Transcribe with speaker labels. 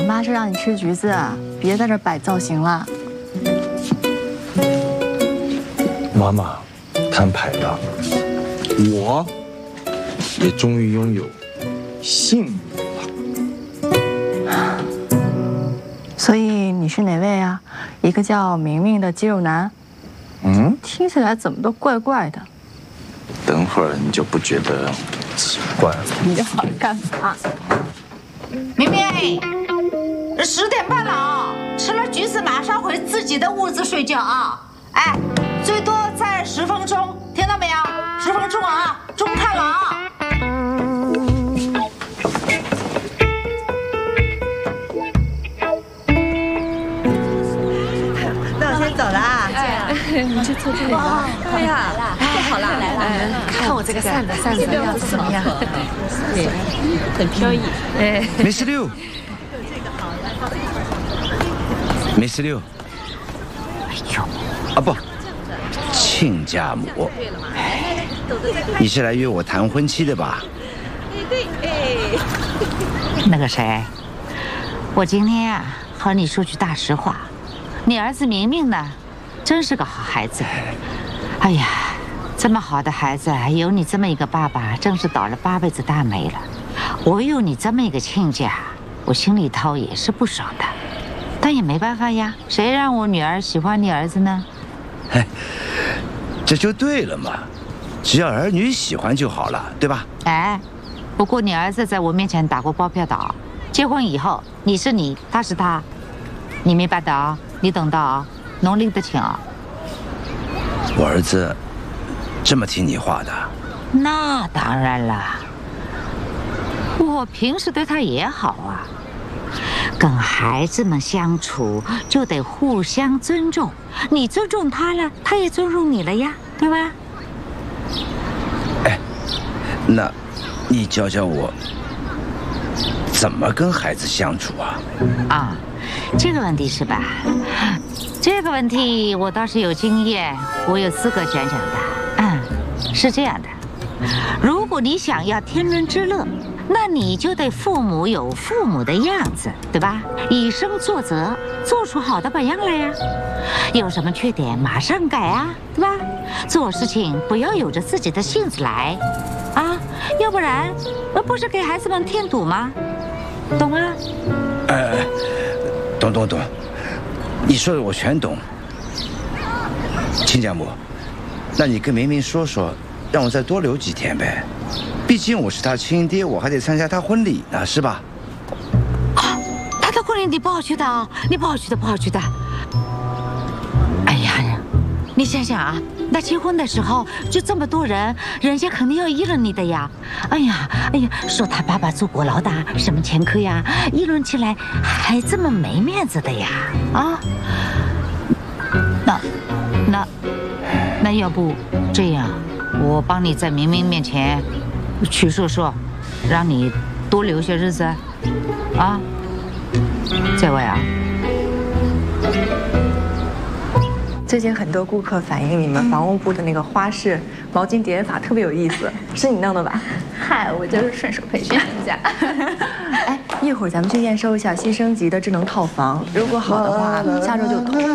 Speaker 1: 妈是让你吃橘子，别在这摆造型了。
Speaker 2: 妈妈，摊牌了，我也终于拥有性了。
Speaker 1: 所以你是哪位啊？一个叫明明的肌肉男？听起来怎么都怪怪的。
Speaker 2: 等会儿你就不觉得奇怪了。
Speaker 1: 你这好干嘛？
Speaker 3: 明明，10点半了啊！吃了橘子马上回自己的屋子睡觉啊！哎，最多再10分钟，听到没有？10分钟啊，中看了啊！
Speaker 4: 那我先走了啊！
Speaker 1: 你就坐这里吧。
Speaker 4: 对呀，坐好了，来，
Speaker 1: 看我这个扇子样子怎么样？
Speaker 4: 对，很飘逸。哎，
Speaker 5: 梅石榴，梅石榴。哎呦，啊不，亲家母。你是来约我谈婚期的吧？
Speaker 4: 对，哎。
Speaker 3: 那个谁，我今天啊和你说句大实话，你儿子明明呢，真是个好孩子。哎呀，这么好的孩子，有你这么一个爸爸，真是倒了8辈子大霉了。我有你这么一个亲家，我心里头也是不爽的，但也没办法呀，谁让我女儿喜欢你儿子呢？
Speaker 5: 嘿，这就对了嘛，只要儿女喜欢就好了，对吧？
Speaker 3: 哎，不过你儿子在我面前打过包票的啊，结婚以后你是你，他是他，你明白的啊，你懂的啊，农历的请啊。
Speaker 5: 我儿子这么听你话的？
Speaker 3: 那当然了，我平时对他也好啊。跟孩子们相处就得互相尊重，你尊重他了，他也尊重你了呀，对吧？
Speaker 5: 哎，那，你教教我怎么跟孩子相处啊？
Speaker 3: 啊，这个问题是吧？这个问题我倒是有经验，我有资格讲讲的。是这样的，如果你想要天伦之乐，那你就得父母有父母的样子，对吧？以身作则，做出好的榜样来呀。有什么缺点马上改啊，对吧？做事情不要有着自己的性子来，啊，要不然不是给孩子们添堵吗？懂吗？
Speaker 5: 懂，你说的我全懂。亲家母，那你跟明明说说，让我再多留几天呗。毕竟我是他亲爹，我还得参加他婚礼呢，是吧？
Speaker 3: 啊，他的婚礼你不好去的啊，你不好去的。哎呀，你想想啊，那结婚的时候就这么多人，人家肯定要议论你的呀。哎呀，说他爸爸坐过牢的，什么前科呀，议论起来还这么没面子的呀。啊，那要不这样，我帮你在明明面前去说，让你多留些日子，啊？这位啊。
Speaker 1: 最近很多顾客反映你们房屋部的那个花式毛巾叠法特别有意思，是你弄的吧？
Speaker 6: 嗨，我就是顺手培训人家。
Speaker 1: 哎，一会儿咱们去验收一下新升级的智能套房，如果好的话，下周就通。